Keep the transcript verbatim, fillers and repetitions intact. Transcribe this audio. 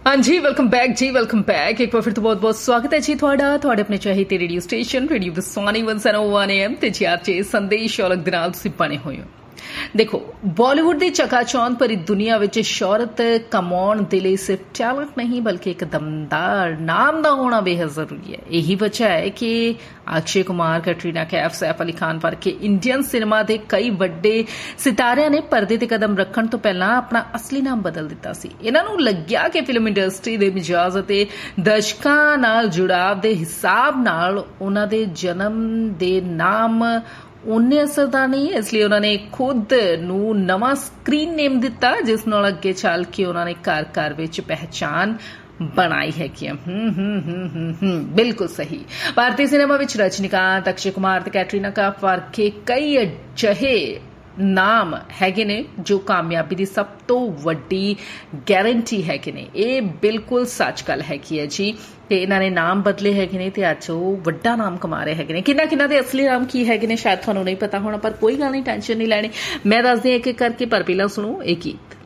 हाँ जी, welcome back जी, welcome back. एक बार फिर तो बहुत बहुत स्वागत है जी ਤੁਹਾਡਾ ਤੁਹਾਡੇ ਆਪਣੇ ਚਾਹੀਦੇ radio station radio ਦਸਾਨੀ one oh one A M ਤੇ ਜੀ ਅੱਜ ਸੰਦੇਸ਼ ਔਲਖ ਦੇ ਨਾਲ ਤੁਸੀਂ ਬਣੇ ਹੋਏ ਹੋ। ਦੇਖੋ, ਬਾਲੀਵੁੱਡ ਦੀ ਚਕਾਚੌਂਧ ਭਰੀ ਦੁਨੀਆ ਵਿੱਚ ਸ਼ੋਹਰਤ ਕਮਾਉਣ ਦੇ ਲਈ ਸਿਰਫ ਟੈਲੈਂਟ ਨਹੀਂ ਬਲਕਿ ਇੱਕ ਦਮਦਾਰ ਨਾਮ ਦਾ ਹੋਣਾ ਬੇਹੱਦ ਜ਼ਰੂਰੀ ਹੈ। ਇਹੀ ਵਜ੍ਹਾ ਹੈ ਕਿ ਅਕਸ਼ੇ ਕੁਮਾਰ, ਕੈਟਰੀਨਾ ਕੈਫ, ਸੈਫ ਅਲੀ ਖਾਨ ਵਰਗੇ ਇੰਡੀਅਨ ਸਿਨੇਮਾ ਦੇ ਕਈ ਵੱਡੇ ਸਿਤਾਰਿਆਂ ਨੇ ਪਰਦੇ ਤੇ ਕਦਮ ਰੱਖਣ ਤੋਂ ਪਹਿਲਾਂ ਆਪਣਾ ਅਸਲੀ ਨਾਮ ਬਦਲ ਦਿੱਤਾ ਸੀ। ਇਹਨਾਂ ਨੂੰ ਲੱਗਿਆ ਕਿ ਫਿਲਮ ਇੰਡਸਟਰੀ ਦੇ ਮਿਜਾਜ਼ ਅਤੇ ਦਰਸ਼ਕਾਂ ਨਾਲ ਜੁੜਾਵ ਦੇ ਹਿਸਾਬ ਨਾਲ ਉਹਨਾਂ ਦੇ ਜਨਮ ਦੇ ਨਾਮ ਉਨੇ ਅਸਰਦਾਰ ਨਹੀਂ ਹੈ, ਇਸ ਲਈ ਉਹਨਾਂ ਨੇ ਖੁਦ ਨੂੰ ਨਵਾਂ ਸਕਰੀਨ ਨੇਮ ਦਿੱਤਾ ਜਿਸ ਨਾਲ ਅੱਗੇ ਚੱਲ ਕੇ ਉਹਨਾਂ ਨੇ ਘਰ ਘਰ ਵਿੱਚ ਪਹਿਚਾਨ ਬਣਾਈ ਹੈਗੀ। ਹੂੰ ਹੂੰ ਹੂੰ ਹੂੰ ਹੂੰ ਬਿਲਕੁਲ ਸਹੀ। ਭਾਰਤੀ ਸਿਨੇਮਾ ਵਿੱਚ ਰਜਨੀਕਾਂਤ, ਅਕਸ਼ੇ ਕੁਮਾਰ ਤੇ ਕੈਟਰੀਨਾ ਕੈਫ ਵਰਗੇ ਕਈ ਅਜਿਹੇ ਨਾਮ ਹੈਗੇ ਨੇ ਜੋ ਕਾਮਯਾਬੀ ਦੀ ਸਭ ਤੋਂ ਵੱਡੀ ਗਾਰੰਟੀ ਹੈਗੇ ਨੇ। ਇਹ ਬਿਲਕੁਲ ਸੱਚ ਗੱਲ ਹੈਗੀ ਹੈ ਜੀ। ਤੇ ਇਹਨਾਂ ਨੇ ਨਾਮ ਬਦਲੇ ਹੈਗੇ ਨੇ ਤੇ ਅੱਜ ਉਹ ਵੱਡਾ ਨਾਮ ਕਮਾ ਰਹੇ ਹੈਗੇ ਨੇ। ਕਿੰਨਾ ਕਿੰਨਾ ਦੇ ਅਸਲੀ ਨਾਮ ਕੀ ਹੈਗੇ ਨੇ ਸ਼ਾਇਦ ਤੁਹਾਨੂੰ ਨਹੀਂ ਪਤਾ ਹੋਣਾ, ਪਰ ਕੋਈ ਗੱਲ ਨਹੀਂ, ਟੈਨਸ਼ਨ ਨਹੀਂ ਲੈਣੀ। ਮੈਂ ਦੱਸਦੀ ਹਾਂ ਇੱਕ ਇੱਕ ਕਰਕੇ, ਪਰ ਪਹਿਲਾਂ ਸੁਣੋ ਇਹ ਗੀਤ।